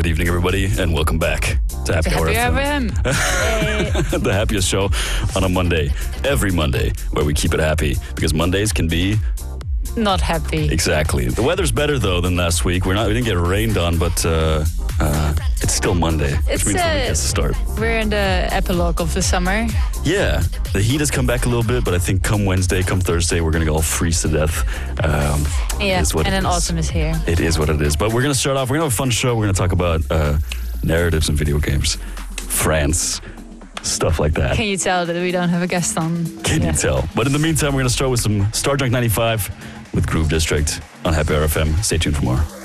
Good evening, everybody, and welcome back to Happy Hour FM. The happiest show on a Monday, every Monday, where we keep it happy, because Mondays can be not happy. Exactly. The weather's better though than last week. We didn't get rained on, but it's still Monday, which means the week has to start. We're in the epilogue of the summer. Yeah, the heat has come back a little bit, but I think come Wednesday, come Thursday, we're going to all freeze to death. And then autumn is here. It is what it is. But we're going to start off, we're going to have a fun show. We're going to talk about narratives in video games, France, stuff like that. Can you tell that we don't have a guest on? Can you tell? But in the meantime, we're going to start with some Star Trek 95 with Groove District on Happy Hour FM. Stay tuned for more.